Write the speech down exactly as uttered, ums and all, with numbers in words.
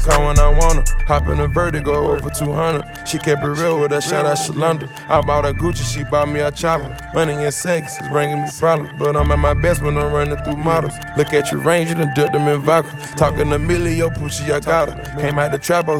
Call when I want her, hop in a Vertigo over two hundred. She kept it real with her, shout out Shalonda. I bought a Gucci, she bought me a chopper. Money and sex is bringing me problems, but I'm at my best when I'm running through models. Look at your range, you done dipped them in vodka. Talking a million, yo, Poochie, I got her. Came out the trap, I was